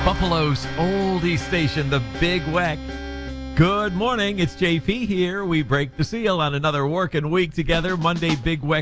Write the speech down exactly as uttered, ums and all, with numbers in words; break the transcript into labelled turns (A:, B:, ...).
A: Buffalo's oldie station, the Big Weck. Good morning. It's J P here. We break the seal on another working week together. Monday, Big Weck